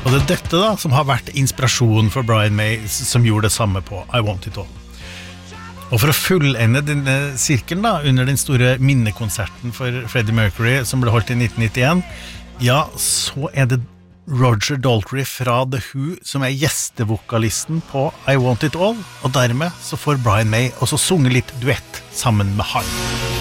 Og det dette da, som har vært inspirasjonen for Brian May, som gjorde det samme på I Want It All. Og for å fullende denne sirkelen da, under den store minnekonserten for Freddie Mercury, som ble holdt i 1991, ja, så det Roger Daltrey fra The Who, som gjestevokalisten på I Want It All, og dermed så får Brian May også sunge litt duett sammen med han.